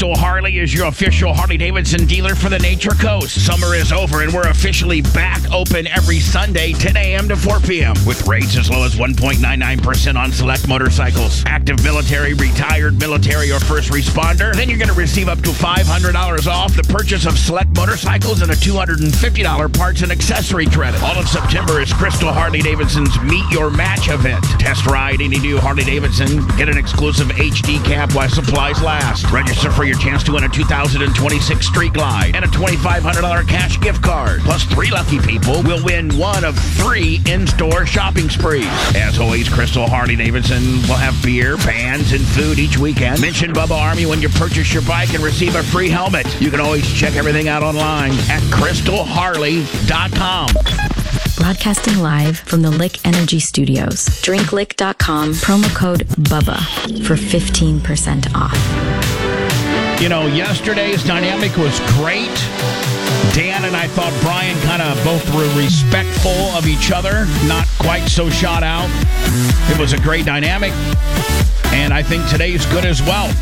Crystal Harley is your official Harley-Davidson dealer for the Nature Coast. Summer is over and we're officially back open every Sunday, 10 a.m. to 4 p.m. with rates as low as 1.99% on select motorcycles. Active military, retired military, or first responder, then you're going to receive up to $500 off the purchase of select motorcycles and a $250 parts and accessory credit. All of September is Crystal Harley-Davidson's Meet Your Match event. Test ride any new Harley-Davidson, get an exclusive HD cap while supplies last. Register for your chance to win a 2026 Street Glide and a $2,500 cash gift card. Plus, 3 lucky people will win one of 3 in-store shopping sprees. As always, Crystal Harley-Davidson will have beer, bands, and food each weekend. Mention Bubba Army when you purchase your bike and receive a free helmet. You can always check everything out online at crystalharley.com. Broadcasting live from the Lick Energy Studios. DrinkLick.com, promo code BUBBA for 15% off. You know, yesterday's dynamic was great. Dan and I thought Brian kind of both were respectful of each other, not quite so shot out. It was a great dynamic, and I think today's good as well.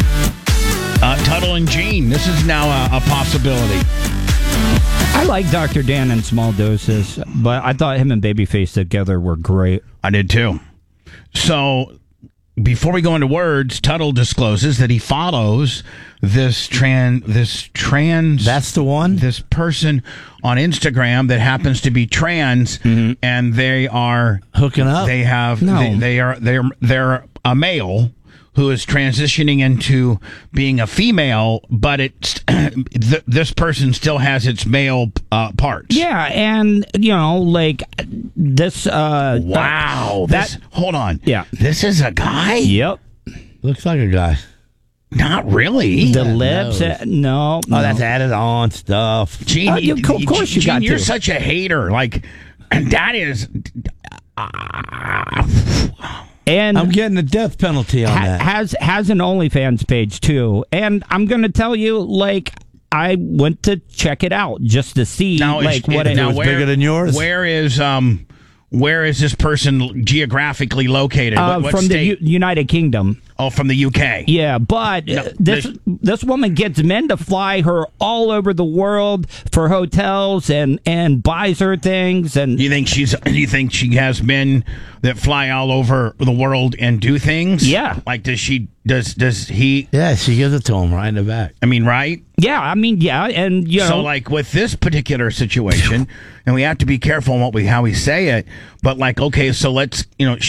Tuttle and Gene, this is now a possibility. I like Dr. Dan in small doses, but I thought him and Babyface together were great. I did too. So, before we go into words, Tuttle discloses that he follows this That's the one? this person on Instagram that happens to be trans, and they are hooking up. They have No. they're a male who is transitioning into being a female, but it's this person still has its male parts. Yeah, and, you know, like, this... Wow. Hold on. Yeah. This is a guy? Yep. Looks like a guy. Not really. The lips, no. Oh, that's added on stuff. Gene, of course you Gene, got you're to. such a hater. Like, that is... And I'm getting a death penalty on that. has an OnlyFans page too, and I'm gonna tell you, like, I went to check it out just to see what it was bigger than yours. Where is this person geographically located? What from state? the United Kingdom. Oh, from the UK. Yeah, but this woman gets men to fly her all over the world for hotels and buys her things. And You think she has men that fly all over the world and do things? Yeah. Like, does he? Yeah, she gives it to him right in the back. I mean, right? yeah, I mean, yeah, and you know, So, like, with this particular situation, and we have to be careful on how we say it, but, like, okay, so let's,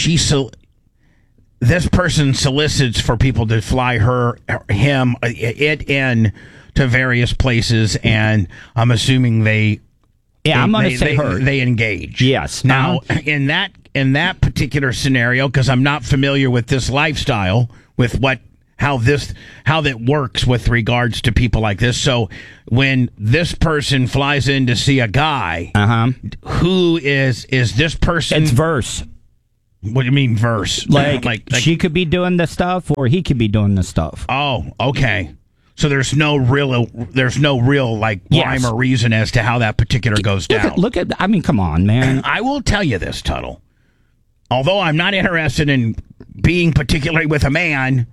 this person solicits for people to fly it in to various places, and I'm assuming they engage. Yes. Now, in that particular scenario, because I'm not familiar with this lifestyle, with how that works with regards to people like this. So when this person flies in to see a guy, who is this person? it's verse. What do you mean verse? Like she could be doing the stuff, or he could be doing the stuff. Oh, okay. So there's no real like rhyme or reason as to how that particular goes down. Look at I mean, come on, man. I will tell you this, Tuttle. Although I'm not interested in being particularly with a man,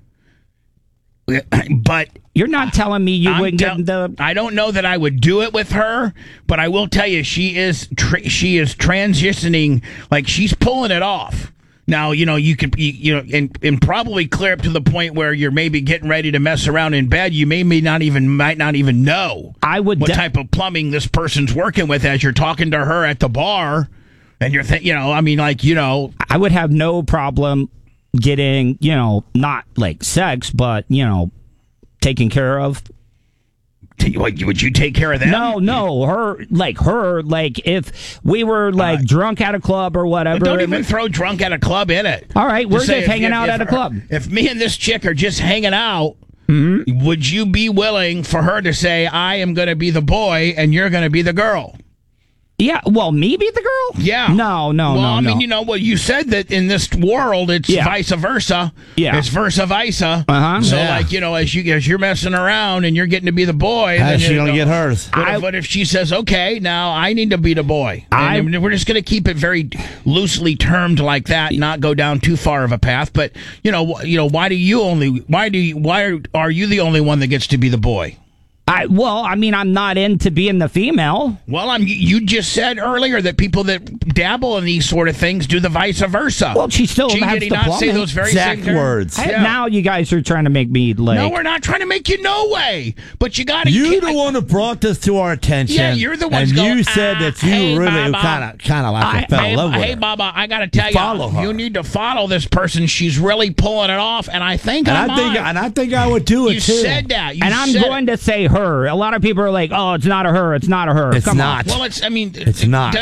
but You're not telling me you wouldn't get the... I don't know that I would do it with her, but I will tell you she is transitioning, like she's pulling it off. Now, you could, and probably clear up to the point where you're maybe getting ready to mess around in bed. You might not even know what type of plumbing this person's working with as you're talking to her at the bar, and you're I would have no problem getting, not like sex, but, taken care of. Would you take care of that? No, her, if we were drunk at a club or whatever. Don't even throw drunk at a club in it. All right, we're just hanging out at a club. If me and this chick are just hanging out, would you be willing for her to say, I am going to be the boy and you're going to be the girl? Yeah, well, me be the girl? Yeah. No. Well, I mean, you said that in this world, it's vice versa. Yeah. It's versa versa. Uh-huh. So, Yeah. as you're messing around and you're getting to be the boy. How's then she going to get hers? But if she says, okay, now I need to be the boy. And we're just going to keep it very loosely termed like that, not go down too far of a path. But, why are you the only one that gets to be the boy? I'm not into being the female. Well, you just said earlier that people that dabble in these sort of things do the vice versa. Well, she still Gee, has did he the not say plumbing. those very Exact same words. Yeah. Now you guys are trying to make me like... No, we're not trying to make you no way. But you got to... You're the one who brought this to our attention. Yeah, you're the one. And you said that you hey, really Baba. kind of like fell in love with Hey, her. Baba, I got to tell Follow her. you need to follow this person. She's really pulling it off, and I think I think I would do it you too. said that. And I'm going to say her. A lot of people are like, oh, it's not a her. It's not a her. It's Come not. on. Well, It's not.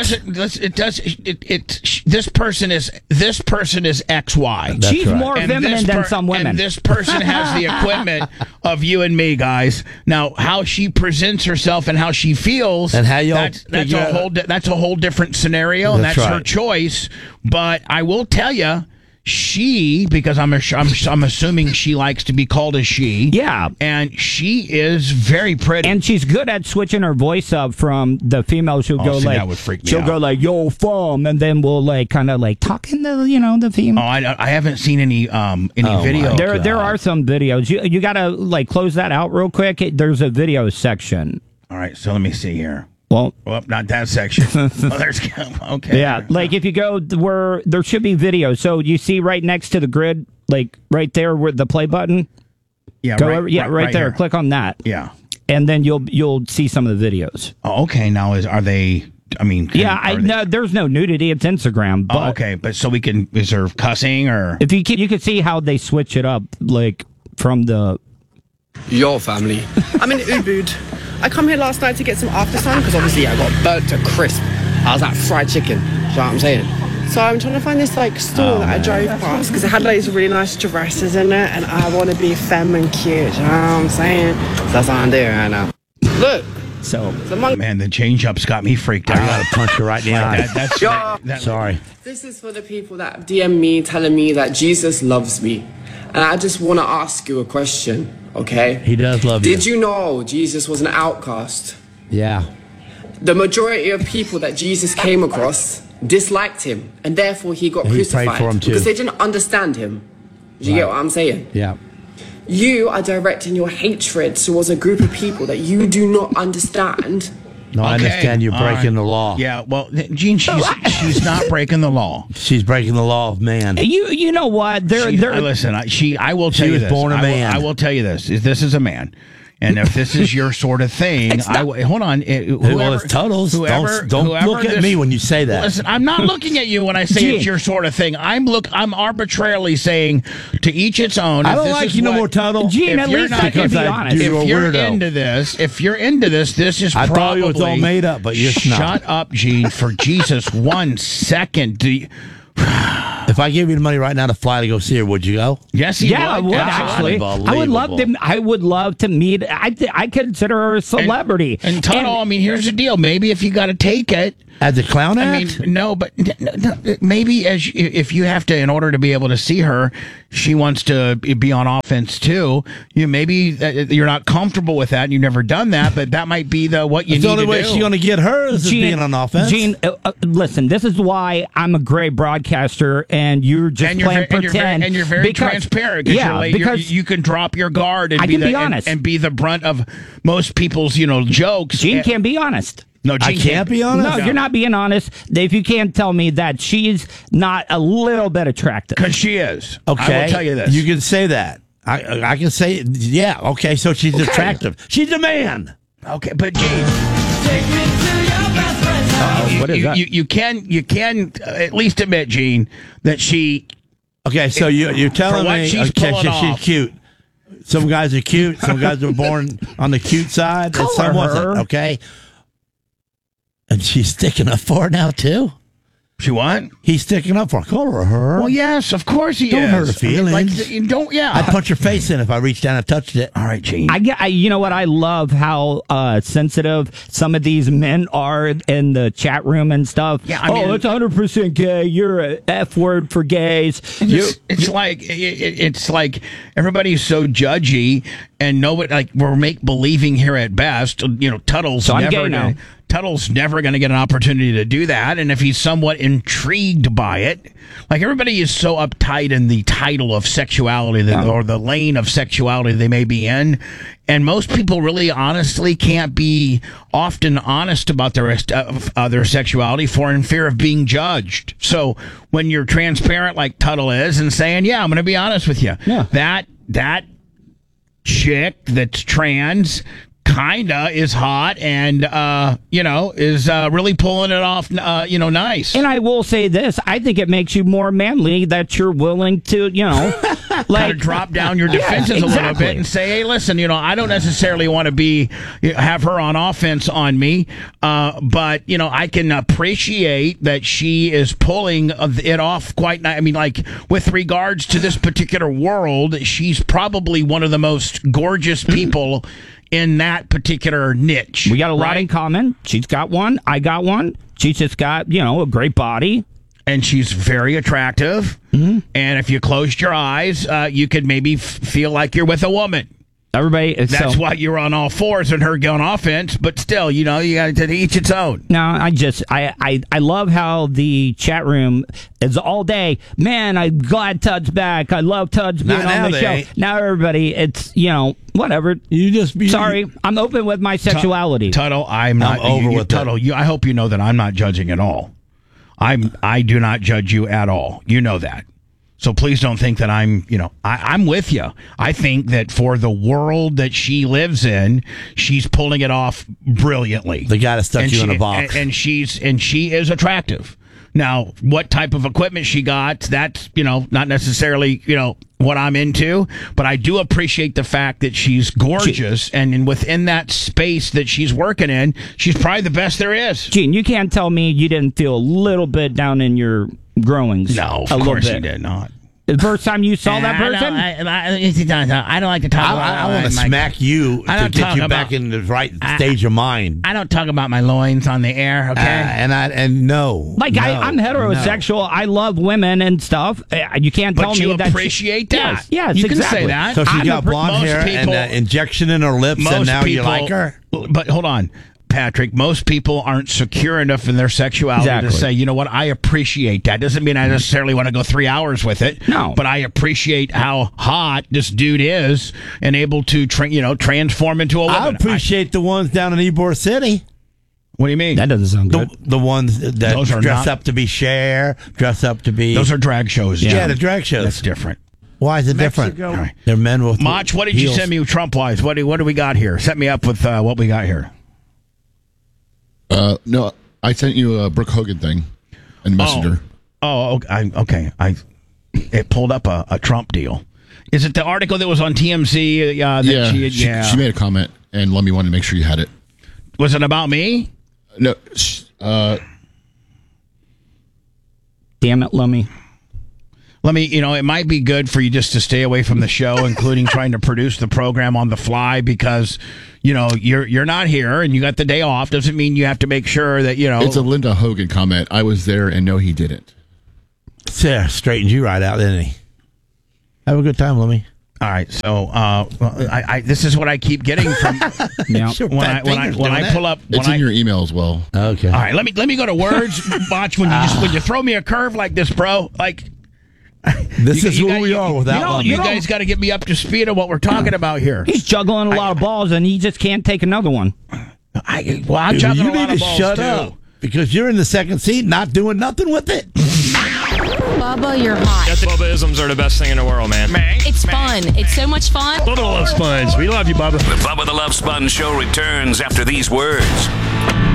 This person is XY. That's She's right. more feminine than some women. And this person has the equipment of you and me, guys. Now, how she presents herself and how she feels, And how y'all that's figure a whole that's a whole different scenario, and That's that's her right. choice. But I will tell you, because I'm assuming she likes to be called a she. Yeah. And she is very pretty. And she's good at switching her voice up from the female. She'll go see, like, that would freak me she'll out. go like, yo, fam, and then we'll like kind of like talk in the female. Oh, I haven't seen any video. There are some videos. You gotta like close that out real quick. There's a video section. All right, so let me see here. Well, Not that section. There's okay. yeah, like if you go where there should be video. So you see right next to the grid, like right there with the play button. Yeah, Go right, over, right there. here. Click on that. Yeah. And then you'll see some of the videos. Oh, okay. Now are they? I mean, No, there's no nudity. It's Instagram. But okay, but so we can. Is there cussing or? if you can see how they switch it up, like from the. Your family. I'm in Ubud. I come here last night to get some after sun because obviously I got burnt to crisp. I was like fried chicken. Do you know what I'm saying? So I'm trying to find this like store that I drove past because it had like these really nice dresses in it, and I want to be femme and cute. You know what I'm saying? So that's what I'm doing right now. Look. So The monkey. Man, the change ups got me freaked out. I got to punch her right in the eye. Sorry. This is for the people that DM me telling me that Jesus loves me. And I just want to ask you a question, okay? He does love you. Did you know Jesus was an outcast? Yeah. The majority of people that Jesus came across disliked him, and therefore he got He crucified prayed for him too. because they didn't understand him. Do you get what I'm saying? Yeah. You are directing your hatred towards a group of people that you do not understand. No, I understand you're all breaking right. the law. Yeah, well, Gene, she's not breaking the law. She's breaking the law of man. you know what? Listen, I will tell you was this. born a man. I will tell you this. This is a man. And if this is your sort of thing, hold on. Well, it's Tuttles. Don't look at me when you say that. Listen, I'm not looking at you when I say it's your sort of thing. I'm arbitrarily saying to each its own. I don't like you no more, Tuttle. Gene, at least I can be honest. If You're a you're weirdo. into this, this is I probably. thought it was all made up, but you're not. Shut up, Gene. For Jesus, 1 second. If I gave you the money right now to fly to go see her, would you go? Yes, I would actually. I would love to meet. I consider her a celebrity. And Tuttle, I mean, here's the deal. Maybe if you got to take it. As a clown I act? mean, no, but maybe if you have to, in order to be able to see her, she wants to be on offense too. Maybe you're not comfortable with that, and you've never done that, but that might be what you need to do. The only way she's going to get her is being on offense. Gene, listen, this is why I'm a great broadcaster, and you're just playing pretend. And you're very transparent. Because you can drop your guard and be honest and be the brunt of most people's jokes. Gene can't be honest. No, Gene I can't be honest? No, you're not being honest. If you can't tell me that she's not a little bit attractive. Because she is. Okay. I will tell you this. You can say that. I can say, yeah, okay, so she's attractive. She's a man. Okay, but Gene. What is that? You can at least admit, Gene, that she. Okay, so you're telling me she's she's cute. Some guys are cute. Some guys are born on the cute side. And some wasn't, okay? And she's sticking up for her now, too? She what? He's sticking up for her. Well, yes, of course he Don't is. hurt her feelings. You don't. Yeah. I'd punch her face in if I reached down and touched it. All right, Gene. You know what? I love how sensitive some of these men are in the chat room and stuff. Yeah, I mean, it's 100% gay. You're a F word for gays. It's like everybody's so judgy, and nobody like we're make believing here at best. You know, Tuttle's So I'm never gay now. Tuttle's never going to get an opportunity to do that, and if he's somewhat intrigued by it, like everybody is so uptight in the title of sexuality or the lane of sexuality they may be in, and most people really honestly can't be often honest about their sexuality in fear of being judged. So when you're transparent like Tuttle is and saying, "Yeah, I'm going to be honest with you," that chick that's trans kinda is hot and is really pulling it off nice. And I will say this, I think it makes you more manly that you're willing to, Kind of drop down your defenses a little bit and say, hey, listen, I don't necessarily want to have her on offense on me, but I can appreciate that she is pulling it off quite nice. I mean, like with regards to this particular world, she's probably one of the most gorgeous people in that particular niche. We got a lot in common. She's got one. I got one. She's just got, a great body. And she's very attractive. Mm-hmm. And if you closed your eyes, you could maybe feel like you're with a woman. That's why you're on all fours and her going offense, but still, you got to each its own. No, I love how the chat room is all day. Man, I'm glad Tud's back. I love Tud's being on the show. Now everybody, it's, whatever. You just be sorry. I'm open with my sexuality. Tuttle, I'm not over with Tuttle. I hope you know that I'm not judging at all. I do not judge you at all. You know that. So please don't think that I'm with you. I think that for the world that she lives in, she's pulling it off brilliantly. The guy that stuck you in a box. And she is attractive. Now, what type of equipment she got, that's, not necessarily, what I'm into, but I do appreciate the fact that she's gorgeous, and within that space that she's working in, she's probably the best there is. Gene, you can't tell me you didn't feel a little bit down in your growings. No, of course you did not. The first time you saw that person? I don't like to talk about I want to smack you to get you back in the right stage of mind. I don't talk about my loins on the air, okay? No. I'm heterosexual. No. I love women and stuff. You can't tell me that. But you appreciate that. Yes, you exactly. can say that. So she got blonde hair and an injection in her lips, and now you like her? But hold on. Patrick, most people aren't secure enough in their sexuality to say, you know what, I appreciate that. Doesn't mean I necessarily want to go 3 hours with it. No. But I appreciate how hot this dude is and able to transform into a woman. I appreciate the ones down in Ybor City. What do you mean? That doesn't sound good. The ones that dress up to be Cher, dress up to be... Those are drag shows. Yeah, the drag shows. That's different. Why is it different? Right. They're men with Mach, what did you send me Trump-wise? What do we got here? Set me up with what we got here. No, I sent you a Brooke Hogan thing in Messenger. Okay. It pulled up a Trump deal. Is it the article that was on TMZ? She made a comment, and Lummy wanted to make sure you had it. Was it about me? No. Damn it, Lummy. It might be good for you just to stay away from the show, including trying to produce the program on the fly, because you're not here and you got the day off. Doesn't mean you have to make sure that It's a Linda Hogan comment. I was there, and no, he didn't. Yeah, straightened you right out, didn't he? Have a good time, Lummy. All right, so this is what I keep getting from when I pull up. It's in your email as well. Okay. All right, let me go to words. Watch when you throw me a curve like this, bro. Like. This is who we are without Lummy. You guys got to get me up to speed on what we're talking about here. He's juggling a lot of balls, and he just can't take another one. I'm juggling a lot of balls, shut too. up, because you're in the second seat not doing nothing with it. Bubba, you're hot. Bubba-isms are the best thing in the world, man. It's fun. It's so much fun. Bubba the Love Sponge. We love you, Bubba. The Bubba the Love Sponge show returns after these words.